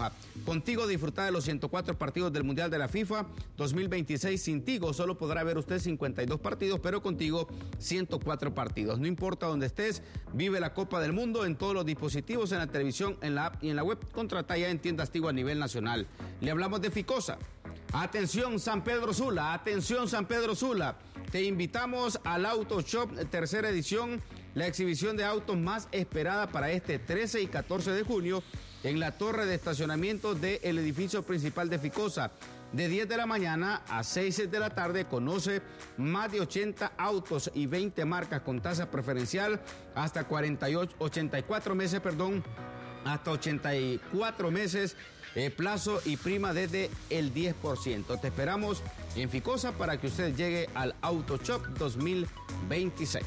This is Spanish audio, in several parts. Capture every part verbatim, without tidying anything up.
Doha. Contigo disfrutar de los ciento cuatro partidos del Mundial de la FIFA dos mil veintiséis. Sin Tigo solo podrá ver usted cincuenta y dos partidos, pero contigo ciento cuatro partidos. No importa dónde estés, vive la Copa del Mundo en todos los dispositivos, en la televisión, en la app y en la web. Contrata ya en tiendas Tigo a nivel nacional. Le hablamos de Ficosa. Atención San Pedro Sula, atención San Pedro Sula. Te invitamos al Auto Shop tercera edición, la exhibición de autos más esperada para este trece y catorce de junio en la torre de estacionamiento del edificio principal de Ficosa. De diez de la mañana a seis de la tarde conoce más de ochenta autos y veinte marcas con tasa preferencial hasta cuarenta y ocho, ochenta y cuatro meses, perdón, hasta ochenta y cuatro meses. Eh, plazo y prima desde el diez por ciento. Te esperamos en Ficosa para que usted llegue al Auto Shop dos mil veintiséis.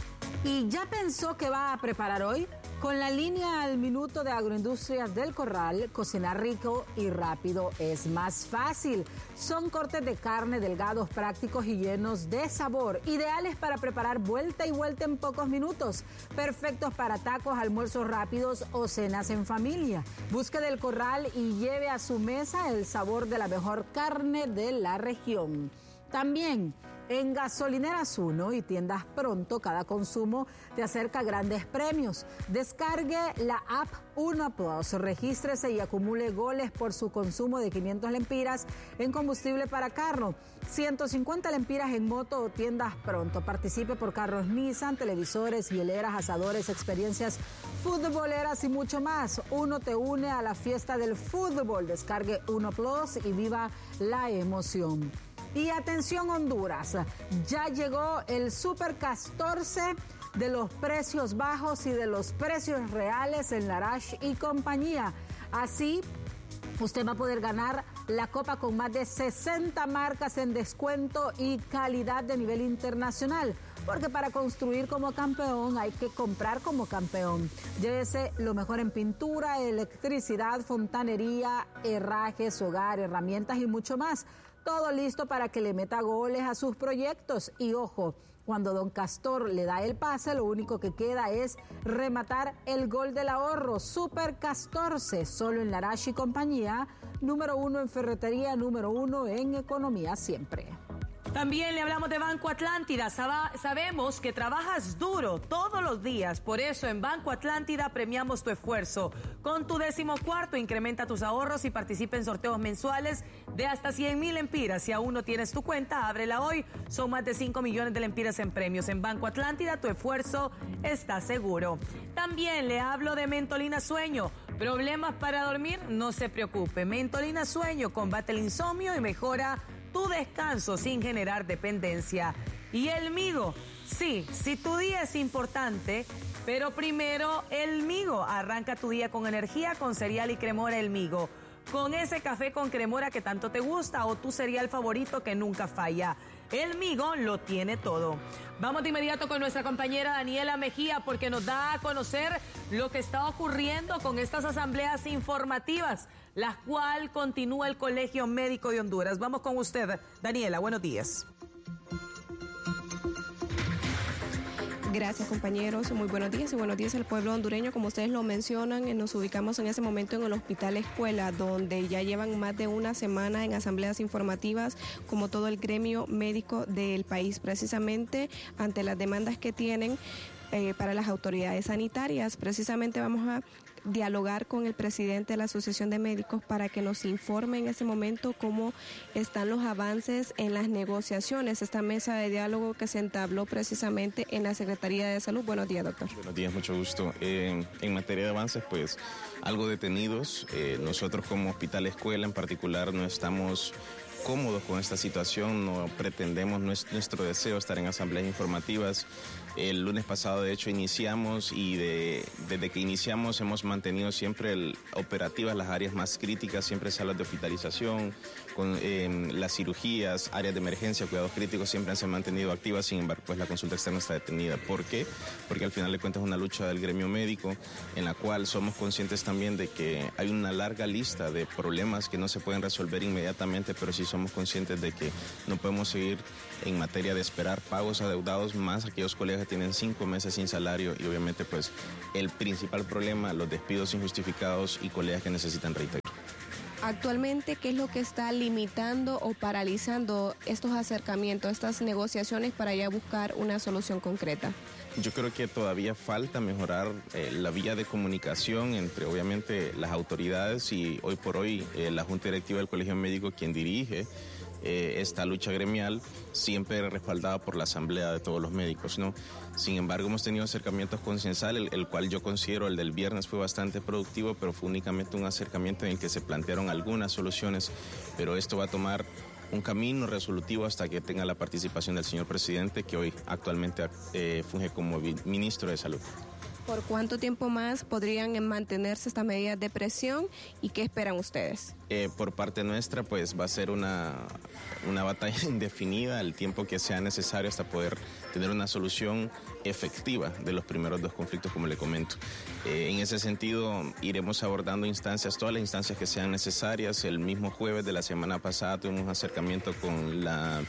¿Y ya pensó qué va a preparar hoy? Con la línea al minuto de Agroindustrias del Corral, cocinar rico y rápido es más fácil. Son cortes de carne delgados, prácticos y llenos de sabor, ideales para preparar vuelta y vuelta en pocos minutos, perfectos para tacos, almuerzos rápidos o cenas en familia. Busque del Corral y lleve a su mesa el sabor de la mejor carne de la región. También en Gasolineras Uno y Tiendas Pronto, cada consumo te acerca a grandes premios. Descargue la app Uno Plus, regístrese y acumule goles por su consumo de quinientas lempiras en combustible para carro, ciento cincuenta lempiras en moto o Tiendas Pronto. Participe por carros Nissan, televisores, hieleras, asadores, experiencias futboleras y mucho más. Uno te une a la fiesta del fútbol. Descargue Uno Plus y viva la emoción. Y atención Honduras, ya llegó el Super catorce de los precios bajos y de los precios reales en Larache y compañía. Así, usted va a poder ganar la copa con más de sesenta marcas en descuento y calidad de nivel internacional. Porque para construir como campeón hay que comprar como campeón. Llévese lo mejor en pintura, electricidad, fontanería, herrajes, hogar, herramientas y mucho más. Todo listo para que le meta goles a sus proyectos. Y ojo, cuando Don Castor le da el pase, lo único que queda es rematar el gol del ahorro. Super catorce, solo en Larache y compañía, número uno en ferretería, número uno en economía siempre. También le hablamos de Banco Atlántida. Saba, sabemos que trabajas duro todos los días. Por eso en Banco Atlántida premiamos tu esfuerzo. Con tu décimo cuarto incrementa tus ahorros y participa en sorteos mensuales de hasta cien mil lempiras. Si aún no tienes tu cuenta, ábrela hoy. Son más de cinco millones de lempiras en premios. En Banco Atlántida tu esfuerzo está seguro. También le hablo de Mentolina Sueño. ¿Problemas para dormir? No se preocupe. Mentolina Sueño combate el insomnio y mejora tu descanso sin generar dependencia. Y el Migo, sí, si tu día es importante, pero primero el Migo. Arranca tu día con energía con cereal y cremora El Migo. Con ese café con cremora que tanto te gusta o tu cereal favorito que nunca falla. El Migo lo tiene todo. Vamos de inmediato con nuestra compañera Daniela Mejía porque nos da a conocer lo que está ocurriendo con estas asambleas informativas, la cual continúa el Colegio Médico de Honduras. Vamos con usted, Daniela, buenos días. Gracias, compañeros. Muy buenos días y buenos días al pueblo hondureño. Como ustedes lo mencionan, nos ubicamos en ese momento en el Hospital Escuela, donde ya llevan más de una semana en asambleas informativas, como todo el gremio médico del país, precisamente ante las demandas que tienen eh, para las autoridades sanitarias. Precisamente vamos a dialogar con el presidente de la Asociación de Médicos para que nos informe en ese momento cómo están los avances en las negociaciones, esta mesa de diálogo que se entabló precisamente en la Secretaría de Salud. Buenos días, doctor. Buenos días, mucho gusto. Eh, en materia de avances, pues algo detenidos. Eh, nosotros como Hospital Escuela en particular no estamos cómodos con esta situación, no pretendemos, no es nuestro deseo estar en asambleas informativas. El lunes pasado, de hecho, iniciamos y de, desde que iniciamos hemos mantenido siempre el, operativas las áreas más críticas, siempre salas de hospitalización, con eh, las cirugías, áreas de emergencia, cuidados críticos siempre se han mantenido activas. Sin embargo, pues la consulta externa está detenida. ¿Por qué? Porque al final de cuentas es una lucha del gremio médico en la cual somos conscientes también de que hay una larga lista de problemas que no se pueden resolver inmediatamente, pero sí somos conscientes de que no podemos seguir en materia de esperar pagos adeudados, más aquellos colegas que tienen cinco meses sin salario y obviamente pues el principal problema, los despidos injustificados y colegas que necesitan reintegrar. Actualmente, ¿qué es lo que está limitando o paralizando estos acercamientos, estas negociaciones para ya buscar una solución concreta? Yo creo que todavía falta mejorar eh, la vía de comunicación entre obviamente las autoridades y hoy por hoy eh, la Junta Directiva del Colegio Médico, quien dirige eh, esta lucha gremial, siempre respaldada por la Asamblea de todos los médicos, ¿no? Sin embargo, hemos tenido acercamientos consensuales, el, el cual yo considero el del viernes fue bastante productivo, pero fue únicamente un acercamiento en el que se plantearon algunas soluciones, pero esto va a tomar un camino resolutivo hasta que tenga la participación del señor presidente, que hoy actualmente eh, funge como ministro de Salud. ¿Por cuánto tiempo más podrían mantenerse estas medidas de presión y qué esperan ustedes? Eh, por parte nuestra, pues va a ser una, una batalla indefinida, el tiempo que sea necesario hasta poder tener una solución efectiva de los primeros dos conflictos, como le comento. Eh, en ese sentido, iremos abordando instancias, todas las instancias que sean necesarias. El mismo jueves de la semana pasada tuvimos un acercamiento con la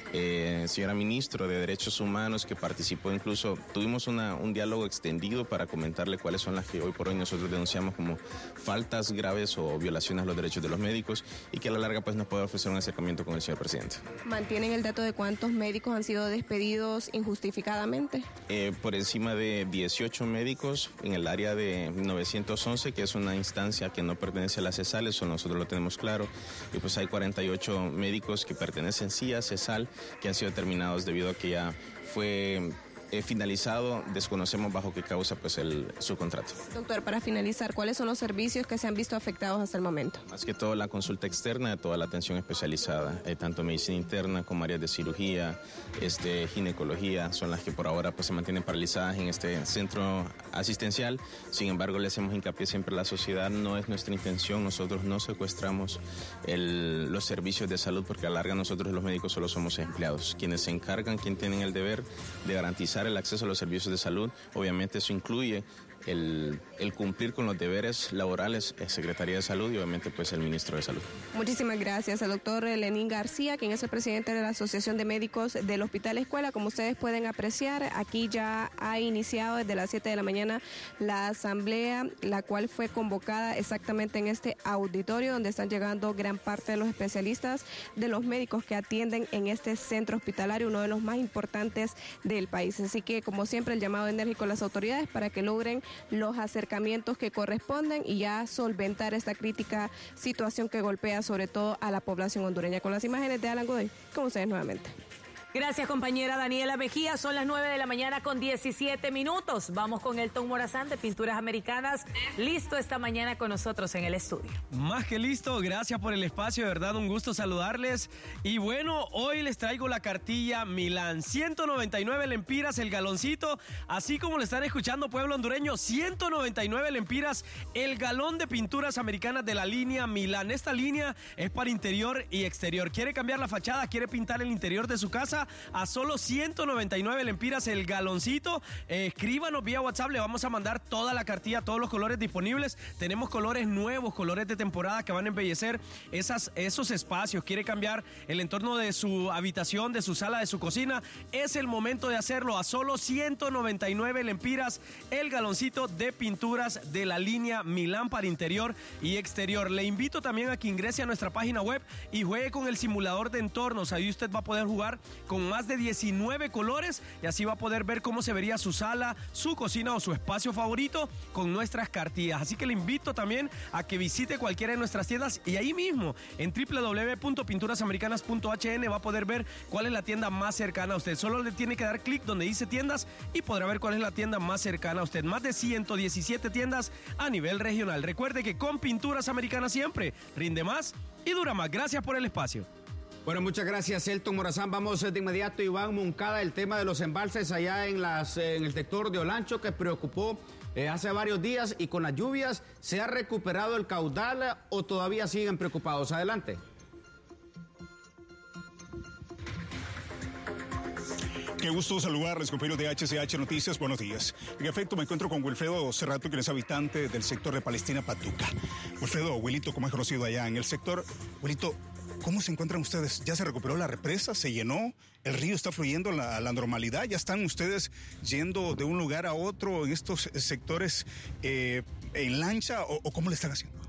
Eh, señora ministro de Derechos Humanos, que participó incluso, tuvimos una, un diálogo extendido para comentarle cuáles son las que hoy por hoy nosotros denunciamos como faltas graves o violaciones a los derechos de los médicos y que a la larga pues nos puede ofrecer un acercamiento con el señor presidente. ¿Mantienen el dato de cuántos médicos han sido despedidos injustificadamente? Eh, por encima de dieciocho médicos en el área de novecientos once, que es una instancia que no pertenece a la CESAL, eso nosotros lo tenemos claro, y pues hay cuarenta y ocho médicos que pertenecen sí a CESAL, que han sido terminados debido a que ya fue eh, finalizado, desconocemos bajo qué causa pues el, su contrato. Doctor, para finalizar, ¿cuáles son los servicios que se han visto afectados hasta el momento? Más que todo la consulta externa, toda la atención especializada, eh, tanto medicina interna como áreas de cirugía, este, ginecología, son las que por ahora pues se mantienen paralizadas en este centro asistencial. Sin embargo, le hacemos hincapié siempre a la sociedad, no es nuestra intención, nosotros no secuestramos el, los servicios de salud, porque a la larga nosotros los médicos solo somos empleados, quienes se encargan, quienes tienen el deber de garantizar el acceso a los servicios de salud. Obviamente eso incluye el, el cumplir con los deberes laborales de Secretaría de Salud y obviamente pues el Ministro de Salud. Muchísimas gracias al doctor Lenín García, quien es el presidente de la Asociación de Médicos del Hospital Escuela. Como ustedes pueden apreciar, aquí ya ha iniciado desde las siete de la mañana la asamblea, la cual fue convocada exactamente en este auditorio donde están llegando gran parte de los especialistas, de los médicos que atienden en este centro hospitalario, uno de los más importantes del país. Así que, como siempre, el llamado enérgico a las autoridades para que logren los acercamientos que corresponden y ya solventar esta crítica situación que golpea sobre todo a la población hondureña. Con las imágenes de Alan Godoy, con ustedes nuevamente. Gracias, compañera Daniela Mejía. Son las nueve de la mañana con diecisiete minutos. Vamos con Elton Morazán de Pinturas Americanas. Listo esta mañana con nosotros en el estudio. Más que listo, gracias por el espacio, de verdad un gusto saludarles. Y bueno, hoy les traigo la cartilla Milán, ciento noventa y nueve lempiras el galoncito, así como le están escuchando, pueblo hondureño, ciento noventa y nueve lempiras el galón de Pinturas Americanas de la línea Milán. Esta línea es para interior y exterior. ¿Quiere cambiar la fachada? ¿Quiere pintar el interior de su casa? A solo ciento noventa y nueve lempiras el galoncito. Eh, escríbanos vía WhatsApp, le vamos a mandar toda la cartilla, todos los colores disponibles. Tenemos colores nuevos, colores de temporada que van a embellecer esas, esos espacios. Quiere cambiar el entorno de su habitación, de su sala, de su cocina. Es el momento de hacerlo a solo ciento noventa y nueve lempiras el galoncito de Pinturas de la línea Milán para interior y exterior. Le invito también a que ingrese a nuestra página web y juegue con el simulador de entornos. Ahí usted va a poder jugar con más de diecinueve colores y así va a poder ver cómo se vería su sala, su cocina o su espacio favorito con nuestras cartillas. Así que le invito también a que visite cualquiera de nuestras tiendas y ahí mismo en doble u doble u doble u punto pinturas americanas punto h n va a poder ver cuál es la tienda más cercana a usted. Solo le tiene que dar clic donde dice tiendas y podrá ver cuál es la tienda más cercana a usted. Más de ciento diecisiete tiendas a nivel regional. Recuerde que con Pinturas Americanas siempre rinde más y dura más. Gracias por el espacio. Bueno, muchas gracias, Elton Morazán. Vamos de inmediato, Iván Moncada, el tema de los embalses allá en, las, en el sector de Olancho, que preocupó eh, hace varios días, y con las lluvias, ¿se ha recuperado el caudal o todavía siguen preocupados? Adelante. Qué gusto saludarles, compañeros de H C H Noticias. Buenos días. En efecto, me encuentro con Wilfredo Cerrato, quien es habitante del sector de Palestina Patuca. Wilfredo, Wilito, como es conocido allá en el sector. Wilito, ¿cómo se encuentran ustedes? ¿Ya se recuperó la represa? ¿Se llenó? ¿El río está fluyendo a la, la normalidad? ¿Ya están ustedes yendo de un lugar a otro en estos sectores eh, en lancha o, o cómo le están haciendo?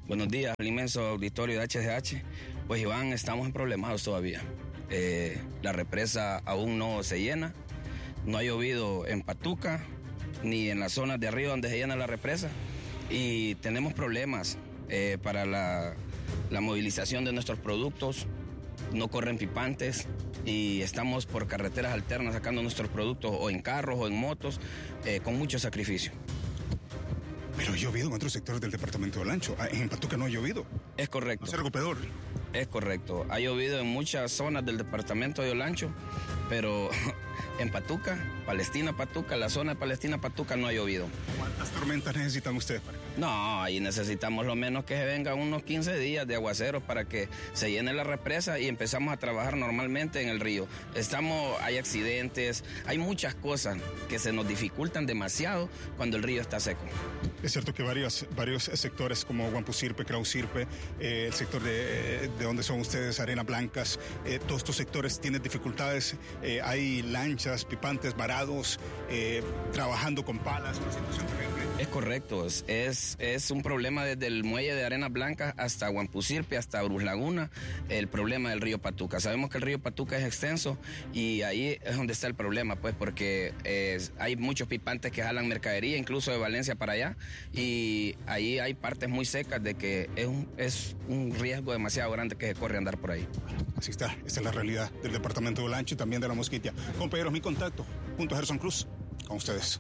Buenos días, al inmenso auditorio de H C H. Pues Iván, estamos en problemados todavía. Eh, la represa aún no se llena, no ha llovido en Patuca, ni en las zonas de arriba donde se llena la represa. Y tenemos problemas eh, para la, la movilización de nuestros productos, no corren pipantes y estamos por carreteras alternas sacando nuestros productos o en carros o en motos eh, con mucho sacrificio. Pero ha llovido en otros sectores del departamento de Olancho. En Patuca no ha llovido. Es correcto. ¿No se recuperó? Es correcto. Ha llovido en muchas zonas del departamento de Olancho, pero en Patuca, Palestina, Patuca, la zona de Palestina, Patuca no ha llovido. ¿Cuántas tormentas necesitan ustedes? No, ahí necesitamos lo menos que se vengan unos quince días de aguaceros para que se llene la represa y empezamos a trabajar normalmente en el río. Estamos, hay accidentes, hay muchas cosas que se nos dificultan demasiado cuando el río está seco. Es cierto que varios, varios sectores como Guampusirpe, Clausirpe, eh, el sector de, de donde son ustedes, Arenas Blancas, eh, todos estos sectores tienen dificultades. Eh, hay lanchas, pipantes, varados, eh, trabajando con palas, una situación terrible. Es correcto, es, es, es un problema desde el muelle de Arenas Blancas hasta Guampusirpe, hasta Brus Laguna, el problema del río Patuca. Sabemos que el río Patuca es extenso y ahí es donde está el problema, pues porque eh, hay muchos pipantes que jalan mercadería, incluso de Valencia para allá, y ahí hay partes muy secas de que es un, es un riesgo demasiado grande que se corre andar por ahí. Así está, esta es la realidad del departamento de Olancho y también de la Mosquitia. Compañeros, mi contacto, junto a Gerson Cruz, con ustedes.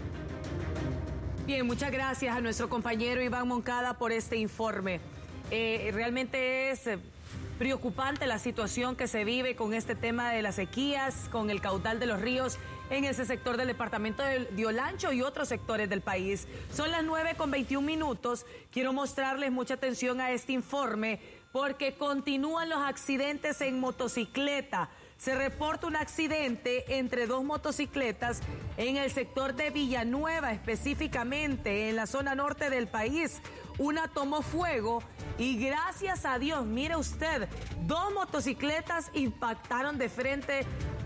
Bien, muchas gracias a nuestro compañero Iván Moncada por este informe. Eh, realmente es preocupante la situación que se vive con este tema de las sequías, con el caudal de los ríos en ese sector del departamento de Olancho y otros sectores del país. Son las nueve con veintiún minutos. Quiero mostrarles mucha atención a este informe porque continúan los accidentes en motocicleta. Se reporta un accidente entre dos motocicletas en el sector de Villanueva, específicamente en la zona norte del país. Una tomó fuego y gracias a Dios, mire usted, dos motocicletas impactaron de frente.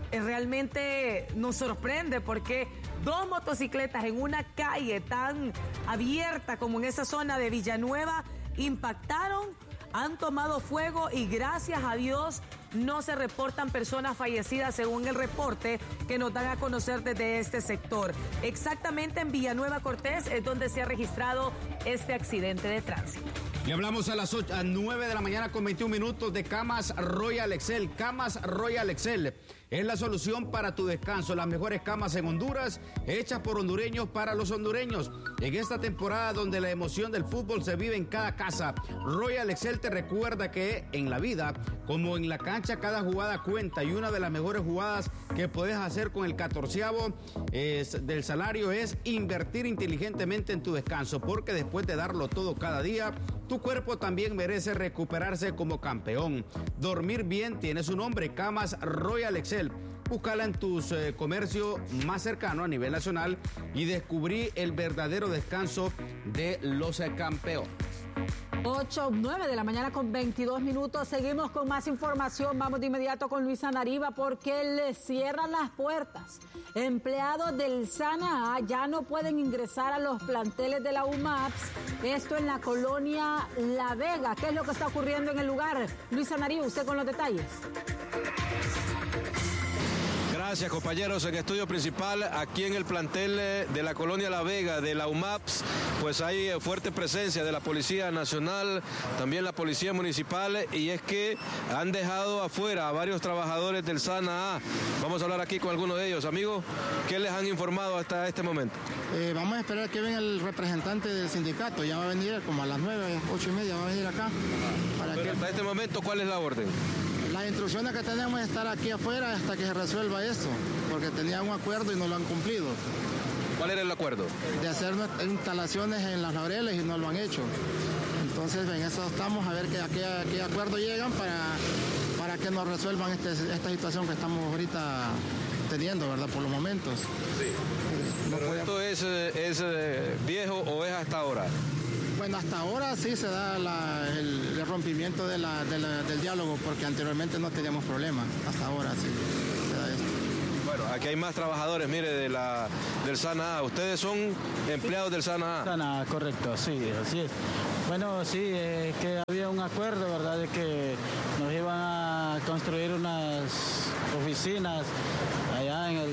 Realmente nos sorprende porque dos motocicletas en una calle tan abierta como en esa zona de Villanueva impactaron, han tomado fuego y gracias a Dios no se reportan personas fallecidas según el reporte que nos dan a conocer desde este sector. Exactamente en Villanueva Cortés es donde se ha registrado este accidente de tránsito. Y hablamos a las ocho, a nueve de la mañana con veintiún minutos de Camas Royal Excel. Camas Royal Excel es la solución para tu descanso. Las mejores camas en Honduras, hechas por hondureños para los hondureños. En esta temporada donde la emoción del fútbol se vive en cada casa, Royal Excel te recuerda que en la vida, como en la cancha, cada jugada cuenta. Y una de las mejores jugadas que puedes hacer con el catorceavo es, del salario es invertir inteligentemente en tu descanso. Porque después de darlo todo cada día, tu cuerpo también merece recuperarse como campeón. Dormir bien tiene su nombre, Camas Royal Excel. Búscala en tu eh, comercio más cercano a nivel nacional y descubrí el verdadero descanso de los eh, campeones. ocho, nueve de la mañana con veintidós minutos. Seguimos con más información. Vamos de inmediato con Luisa Nariva porque le cierran las puertas. Empleados del SANA ya no pueden ingresar a los planteles de la U M A P S. Esto en la colonia La Vega. ¿Qué es lo que está ocurriendo en el lugar? Luisa Nariva, usted con los detalles. Gracias, compañeros. En estudio principal, aquí en el plantel de la colonia La Vega de la U M A P S, pues hay fuerte presencia de la Policía Nacional, también la Policía Municipal, y es que han dejado afuera a varios trabajadores del SANA. Vamos a hablar aquí con algunos de ellos. Amigos, ¿qué les han informado hasta este momento? Eh, vamos a esperar que venga el representante del sindicato. Ya va a venir como a las nueve, ocho y media, va a venir acá. Para Pero que... hasta este momento, ¿cuál es la orden? Las instrucciones que tenemos es estar aquí afuera hasta que se resuelva esto, porque tenían un acuerdo y no lo han cumplido. ¿Cuál era el acuerdo? De hacer instalaciones en Las Laureles y no lo han hecho. Entonces en eso estamos a ver que a qué, a qué acuerdo llegan para, para que nos resuelvan este, esta situación que estamos ahorita teniendo, ¿verdad? Por los momentos. Sí. No podía... ¿Esto es, es viejo o es hasta ahora? Bueno, hasta ahora sí se da la, el, el rompimiento de la, de la, del diálogo, porque anteriormente no teníamos problemas. Hasta ahora sí se da esto. Bueno, aquí hay más trabajadores, mire, de la, del SANA A. Ustedes son empleados del SANA A. SANA A, correcto, sí, así es. Bueno, sí, eh, que había un acuerdo, ¿verdad?, de que nos iban a construir unas oficinas allá en el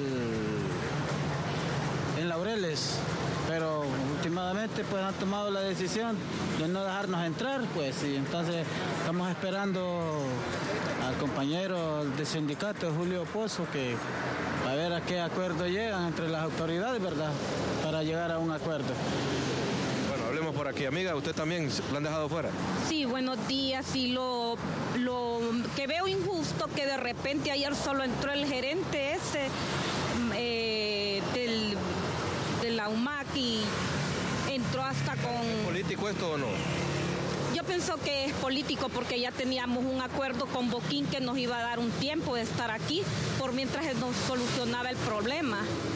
en Laureles, pero últimamente pues han tomado la decisión de no dejarnos entrar, pues, y entonces estamos esperando al compañero del sindicato, Julio Pozo, que a ver a qué acuerdo llegan entre las autoridades, ¿verdad?, para llegar a un acuerdo. Bueno, hablemos por aquí. Amiga, ¿usted también la han dejado fuera? Sí, buenos días. Y lo, lo que veo injusto que de repente ayer solo entró el gerente ese eh, del, de la U M A C y entró hasta con... ¿Es político esto o no? Yo pienso que es político porque ya teníamos un acuerdo con Boquín que nos iba a dar un tiempo de estar aquí por mientras él nos solucionaba el problema.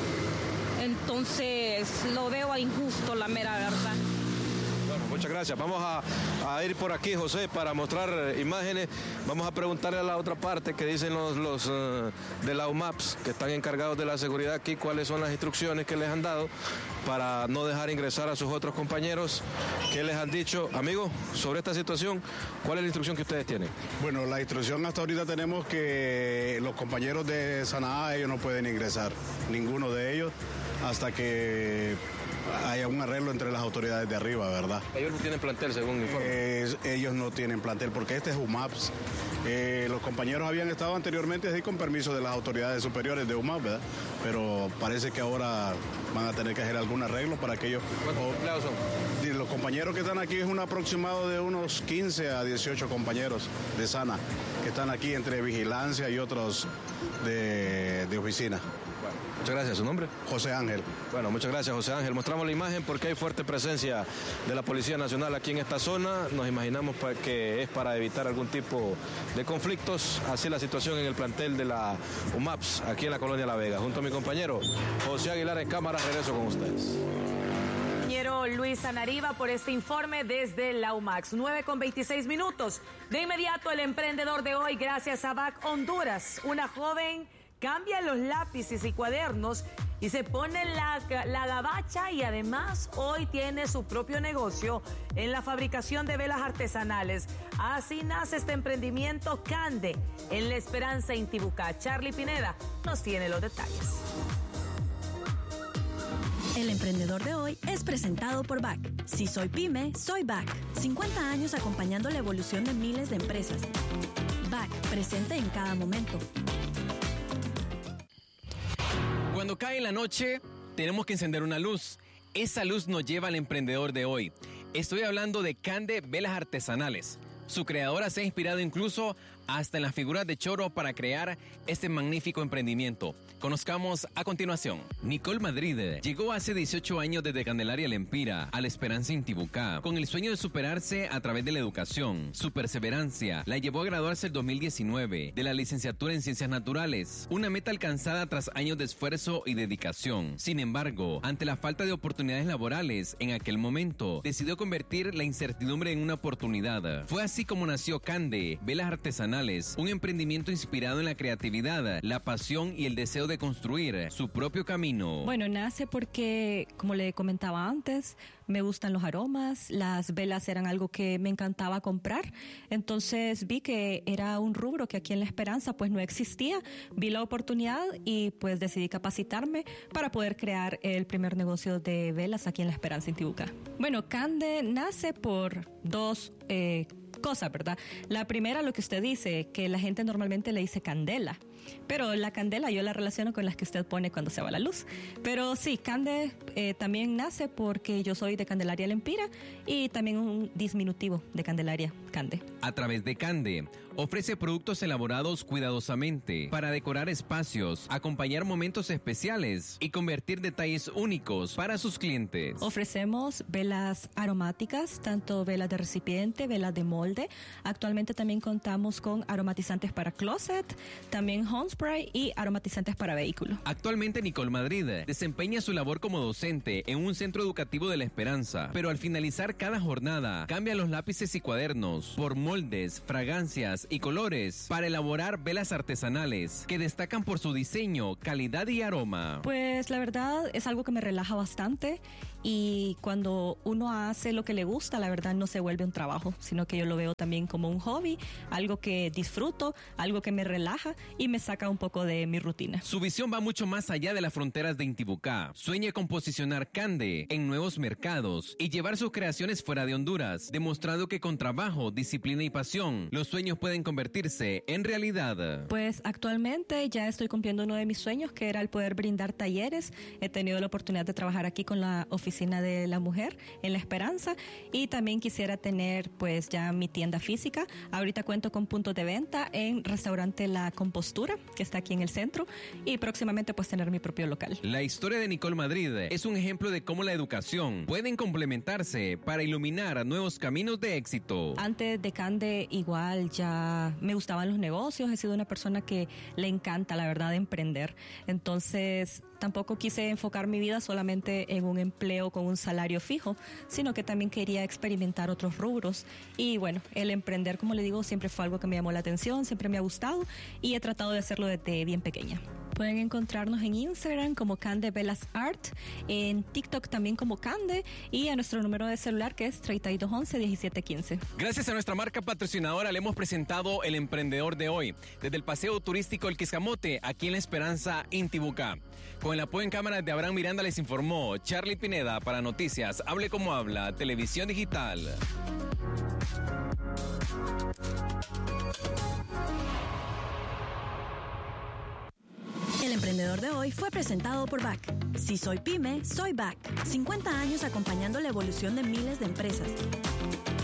Entonces lo veo injusto, la mera verdad. Bueno, muchas gracias. Vamos a, a ir por aquí, José, para mostrar imágenes. Vamos a preguntarle a la otra parte que dicen los, los uh, de la U M A P S que están encargados de la seguridad aquí, cuáles son las instrucciones que les han dado para no dejar ingresar a sus otros compañeros. ¿Qué les han dicho? Amigo, sobre esta situación, ¿cuál es la instrucción que ustedes tienen? Bueno, la instrucción hasta ahorita tenemos que los compañeros de SANA A, ellos no pueden ingresar, ninguno de ellos, hasta que haya un arreglo entre las autoridades de arriba, ¿verdad? Ellos no tienen plantel, según mi informe. Eh, ellos no tienen plantel, porque este es U M A P S. Eh, los compañeros habían estado anteriormente así con permiso de las autoridades superiores de U M A P, ¿verdad? Pero parece que ahora van a tener que hacer algún arreglo para que ellos... ¿Cuántos empleados son? Los compañeros que están aquí es un aproximado de unos quince a dieciocho compañeros de SANA, que están aquí entre vigilancia y otros de, de oficina. Muchas gracias. ¿Su nombre? José Ángel. Bueno, muchas gracias, José Ángel. Mostramos la imagen porque hay fuerte presencia de la Policía Nacional aquí en esta zona. Nos imaginamos que es para evitar algún tipo de conflictos. Así la situación en el plantel de la U M A P S aquí en la Colonia La Vega. Junto a mi compañero José Aguilar en cámara, regreso con ustedes. Compañero Luis Anariva por este informe desde la U M A C. nueve con veintiséis minutos. De inmediato el emprendedor de hoy, gracias a B A C Honduras. Una joven cambia los lápices y cuadernos y se pone la, la gabacha y además hoy tiene su propio negocio en la fabricación de velas artesanales. Así nace este emprendimiento Cande en La Esperanza, Intibucá. Charlie Pineda nos tiene los detalles. El emprendedor de hoy es presentado por B A C. Si soy pyme, soy B A C. cincuenta años acompañando la evolución de miles de empresas. B A C, presente en cada momento. Cuando cae la noche, tenemos que encender una luz. Esa luz nos lleva al emprendedor de hoy. Estoy hablando de Cande Velas Artesanales. Su creadora se ha inspirado incluso hasta en las figuras de Choro para crear este magnífico emprendimiento. Conozcamos a continuación. Nicole Madrid llegó hace dieciocho años desde Candelaria Lempira a La Esperanza, Intibucá, con el sueño de superarse a través de la educación. Su perseverancia la llevó a graduarse el dos mil diecinueve de la licenciatura en Ciencias Naturales, una meta alcanzada tras años de esfuerzo y dedicación. Sin embargo, ante la falta de oportunidades laborales en aquel momento, decidió convertir la incertidumbre en una oportunidad. Fue así como nació Cande Velas Artesanales, un emprendimiento inspirado en la creatividad, la pasión y el deseo de construir su propio camino. Bueno, nace porque, como le comentaba antes, me gustan los aromas, las velas eran algo que me encantaba comprar, entonces vi que era un rubro que aquí en La Esperanza pues no existía, vi la oportunidad y pues decidí capacitarme para poder crear el primer negocio de velas aquí en La Esperanza, Intibucá. Bueno, Cande nace por dos eh, cosas, ¿verdad? La primera, lo que usted dice, que la gente normalmente le dice candela, pero la candela yo la relaciono con las que usted pone cuando se va la luz. Pero sí, Cande eh, también nace porque yo soy de Candelaria Lempira y también un diminutivo de Candelaria, Cande. A través de Cande, ofrece productos elaborados cuidadosamente para decorar espacios, acompañar momentos especiales y convertir detalles únicos para sus clientes. Ofrecemos velas aromáticas, tanto velas de recipiente, velas de molde. Actualmente también contamos con aromatizantes para closet, también home spray y aromatizantes para vehículos. Actualmente Nicole Madrid desempeña su labor como docente en un centro educativo de La Esperanza, pero al finalizar cada jornada cambia los lápices y cuadernos por moldes, fragancias y colores para elaborar velas artesanales que destacan por su diseño, calidad y aroma. Pues la verdad es algo que me relaja bastante, y cuando uno hace lo que le gusta, la verdad no se vuelve un trabajo, sino que yo lo veo también como un hobby, algo que disfruto, algo que me relaja y me saca un poco de mi rutina. Su visión va mucho más allá de las fronteras de Intibucá. Sueña con posicionar Cande en nuevos mercados y llevar sus creaciones fuera de Honduras, demostrando que con trabajo, disciplina y pasión, los sueños pueden convertirse en realidad. Pues actualmente ya estoy cumpliendo uno de mis sueños, que era el poder brindar talleres. He tenido la oportunidad de trabajar aquí con la oficina de la mujer en La Esperanza, y también quisiera tener pues ya mi tienda física. Ahorita cuento con puntos de venta en restaurante La Compostura, que está aquí en el centro, y próximamente pues tener mi propio local. La historia de Nicole Madrid es un ejemplo de cómo la educación pueden complementarse para iluminar nuevos caminos de éxito. Antes de Cande igual ya me gustaban los negocios, he sido una persona que le encanta la verdad emprender, entonces tampoco quise enfocar mi vida solamente en un empleo con un salario fijo, sino que también quería experimentar otros rubros. Y bueno, el emprender, como le digo, siempre fue algo que me llamó la atención, siempre me ha gustado y he tratado de hacerlo desde bien pequeña. Pueden encontrarnos en Instagram como Cande Velas Art, en TikTok también como Cande, y a nuestro número de celular que es treinta y dos once, diecisiete quince. Gracias a nuestra marca patrocinadora le hemos presentado El Emprendedor de hoy, desde el paseo turístico El Quiscamote, aquí en La Esperanza, Intibucá. Con el apoyo en cámaras de Abraham Miranda les informó Charlie Pineda para Noticias Hable Como Habla, Televisión Digital. El Emprendedor de hoy fue presentado por B A C. Si soy pyme, soy B A C. cincuenta años acompañando la evolución de miles de empresas.